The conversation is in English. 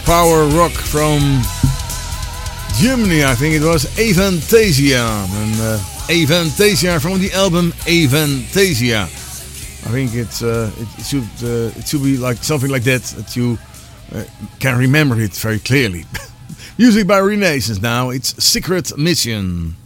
power rock from Germany, I think it was Avantasia. And Avantasia from the album Avantasia. I think it should be like something like that you can remember it very clearly. Music by Renaissance now. It's Secret Mission.